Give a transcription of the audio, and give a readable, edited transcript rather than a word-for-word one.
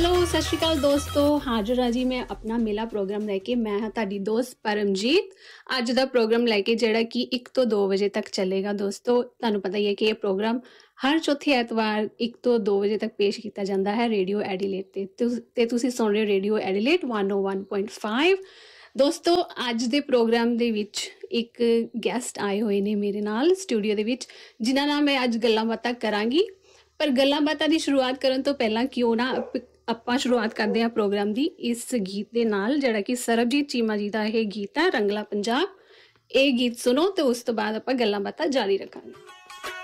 Hello ਸਤਿ ਸ਼੍ਰੀ ਅਕਾਲ ਦੋਸਤੋ, ਹਾਜ਼ਰ ਹਾਂ ਜੀ ਮੈਂ ਆਪਣਾ ਮੇਲਾ ਪ੍ਰੋਗਰਾਮ ਲੈ ਕੇ। ਮੈਂ ਹਾਂ ਤੁਹਾਡੀ ਦੋਸਤ ਪਰਮਜੀਤ। ਅੱਜ ਦਾ ਪ੍ਰੋਗਰਾਮ ਲੈ ਕੇ ਜਿਹੜਾ ਕਿ 1 ਤੋਂ 2 ਵਜੇ ਤੱਕ ਚੱਲੇਗਾ। ਦੋਸਤੋ ਤੁਹਾਨੂੰ ਪਤਾ ਹੀ ਹੈ ਕਿ ਇਹ ਪ੍ਰੋਗਰਾਮ ਹਰ ਚੌਥੇ ਐਤਵਾਰ 1 ਤੋਂ 2 ਵਜੇ ਤੱਕ ਪੇਸ਼ ਕੀਤਾ ਜਾਂਦਾ ਹੈ ਰੇਡੀਓ ਐਡੀਲੇਟ 'ਤੇ ਤੁਸੀਂ ਸੁਣ ਰਹੇ ਹੋ ਰੇਡੀਓ ਐਡੀਲੇਟ 101.5। ਦੋਸਤੋ ਅੱਜ ਦੇ ਪ੍ਰੋਗਰਾਮ ਦੇ ਵਿੱਚ ਇੱਕ ਗੈਸਟ ਆਏ ਹੋਏ ਨੇ ਮੇਰੇ ਨਾਲ ਸਟੂਡੀਓ ਦੇ ਵਿੱਚ, ਜਿਨ੍ਹਾਂ ਨਾਲ ਮੈਂ ਅੱਜ ਗੱਲਾਂ ਬਾਤਾਂ ਕਰਾਂਗੀ। ਪਰ ਗੱਲਾਂ ਬਾਤਾਂ ਦੀ ਸ਼ੁਰੂਆਤ ਕਰਨ ਤੋਂ ਪਹਿਲਾਂ ਕਿਉਂ ਨਾ ਆਪਾਂ ਸ਼ੁਰੂਆਤ ਕਰਦੇ ਹਾਂ ਪ੍ਰੋਗਰਾਮ ਦੀ ਇਸ ਗੀਤ ਦੇ ਨਾਲ, ਜਿਹੜਾ ਕਿ ਸਰਬਜੀਤ ਚੀਮਾ ਜੀ ਦਾ ਇਹ ਗੀਤ ਹੈ ਰੰਗਲਾ ਪੰਜਾਬ। ਇਹ ਗੀਤ ਸੁਣੋ ਤੇ ਉਸ ਤੋਂ ਬਾਅਦ ਆਪਾਂ ਗੱਲਾਂ ਬਾਤਾਂ ਜਾਰੀ ਰੱਖਾਂਗੇ।